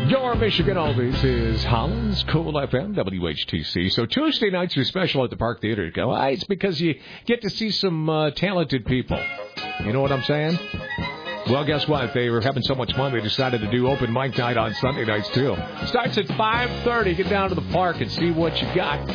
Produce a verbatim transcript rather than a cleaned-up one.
Your Michigan Oldies is Hollins, Cool F M, W H T C. So Tuesday nights are special at the Park Theater. Why? It's because you get to see some uh, talented people. You know what I'm saying? Well, guess what? They were having so much fun, they decided to do open mic night on Sunday nights, too. Starts at five thirty. Get down to the park and see what you got.